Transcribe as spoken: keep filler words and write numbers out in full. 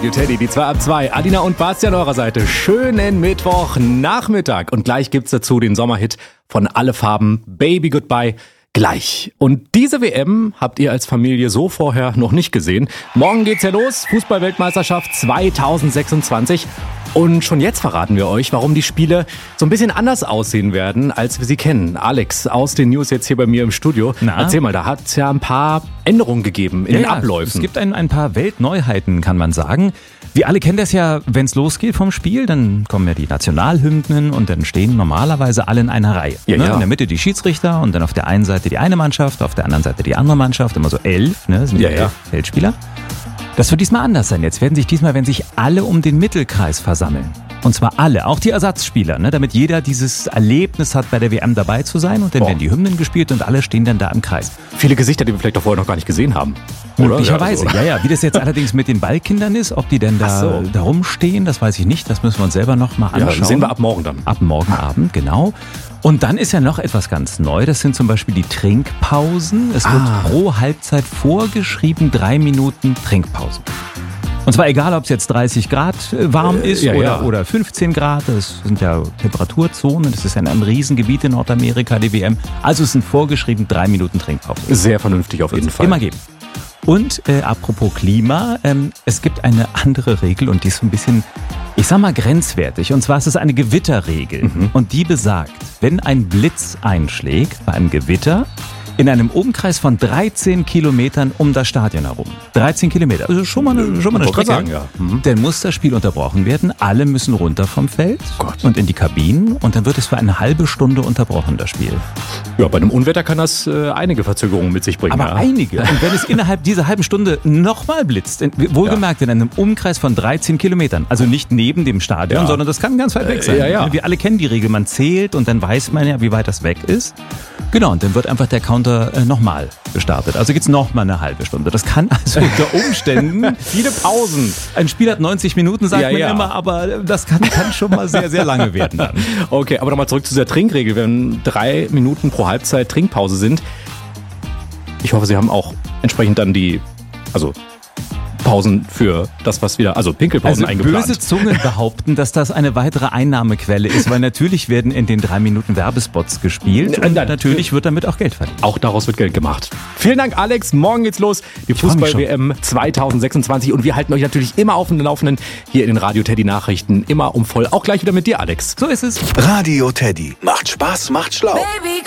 Radio Teddy, die zwei ab zwei. Adina und Basti an eurer Seite. Schönen Mittwochnachmittag. Und gleich gibt's dazu den Sommerhit von Alle Farben, Baby Goodbye. Gleich. Und diese W M habt ihr als Familie so vorher noch nicht gesehen. Morgen geht's ja los. Fußball-Weltmeisterschaft zwanzig sechsundzwanzig. Und schon jetzt verraten wir euch, warum die Spiele so ein bisschen anders aussehen werden, als wir sie kennen. Alex, aus den News jetzt hier bei mir im Studio. Na? Erzähl mal, da hat es ja ein paar Änderungen gegeben in ja, den ja, Abläufen. Es gibt ein, ein paar Weltneuheiten, kann man sagen. Wir alle kennen das ja, wenn es losgeht vom Spiel, dann kommen ja die Nationalhymnen und dann stehen normalerweise alle in einer Reihe. Ja, ne? ja. In der Mitte die Schiedsrichter und dann auf der einen Seite die eine Mannschaft, auf der anderen Seite die andere Mannschaft, immer so elf, ne? Sind ja, elf ja. Feldspieler. Das wird diesmal anders sein. Jetzt werden sich diesmal, wenn sich alle um den Mittelkreis versammeln. Und zwar alle, auch die Ersatzspieler, ne, damit jeder dieses Erlebnis hat, bei der W M dabei zu sein. Und dann Boah. werden die Hymnen gespielt und alle stehen dann da im Kreis. Viele Gesichter, die wir vielleicht auch vorher noch gar nicht gesehen haben. Oder? Möglicherweise, Ja, so. ja, ja. Wie das jetzt allerdings mit den Ballkindern ist, ob die denn da, so. da rumstehen, das weiß ich nicht. Das müssen wir uns selber noch mal Ja, anschauen. das sehen wir ab morgen dann. Ab morgen Abend, genau. Und dann ist ja noch etwas ganz neu. Das sind zum Beispiel die Trinkpausen. Es wird Ah. pro Halbzeit vorgeschrieben drei Minuten Trinkpause. Und zwar egal, ob es jetzt dreißig Grad warm ist ja, oder, ja. oder fünfzehn Grad. Das sind ja Temperaturzonen. Das ist ja ein Riesengebiet in Nordamerika, die W M. Also es sind vorgeschrieben drei Minuten Trinkpause. Sehr vernünftig auf jeden Fall. Immer geben. Und äh, apropos Klima, ähm, es gibt eine andere Regel und die ist so ein bisschen, ich sag mal, grenzwertig. Und zwar ist es eine Gewitterregel. Mhm. Und die besagt, wenn ein Blitz einschlägt bei einem Gewitter, in einem Umkreis von dreizehn Kilometern um das Stadion herum. dreizehn Kilometer, also schon mal eine, schon mal eine Ich wollte Strecke. gerade sagen, ja. Mhm. Dann muss das Spiel unterbrochen werden. Alle müssen runter vom Feld Gott. und in die Kabinen. Und dann wird es für eine halbe Stunde unterbrochen, das Spiel. Ja, bei einem Unwetter kann das äh, einige Verzögerungen mit sich bringen. Aber ja. einige. Und wenn es innerhalb dieser halben Stunde nochmal blitzt, in- wohlgemerkt in einem Umkreis von dreizehn Kilometern, also nicht neben dem Stadion, Ja. sondern das kann ganz weit weg sein. ja, ja. Wir alle kennen die Regel, man zählt und dann weiß man ja, wie weit das weg ist. Genau, und dann wird einfach der Counter äh, nochmal gestartet. Also geht's nochmal eine halbe Stunde. Das kann also unter Umständen Viele Pausen. ein Spiel hat neunzig Minuten, sagt Ja, man ja. immer, aber das kann, kann schon mal sehr, sehr lange werden dann. Okay, aber nochmal zurück zu dieser Trinkregel. Wenn drei Minuten pro Halbzeit Trinkpause sind, ich hoffe, Sie haben auch entsprechend dann die, also Pausen für das, was wieder, also Pinkelpausen Also eingeplant. böse Zungen behaupten, dass das eine weitere Einnahmequelle ist, weil natürlich werden in den drei Minuten Werbespots gespielt und Nein, natürlich wird damit auch Geld verdient. Auch daraus wird Geld gemacht. Vielen Dank, Alex. Morgen geht's los. Die freu mich Fußball-W M zwanzig sechsundzwanzig. Und wir halten euch natürlich immer auf dem Laufenden hier in den Radio Teddy Nachrichten. Immer um voll. Auch gleich wieder mit dir, Alex. So ist es. Radio Teddy. Macht Spaß, macht schlau. Baby